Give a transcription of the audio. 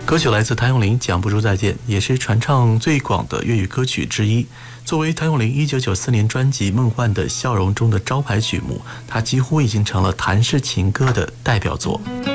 歌曲来自谭咏麟《讲不出再见》，也是传唱最广的粤语歌曲之一。作为谭咏麟1994年专辑《梦幻的笑容》中的招牌曲目，它几乎已经成了谭氏情歌的代表作。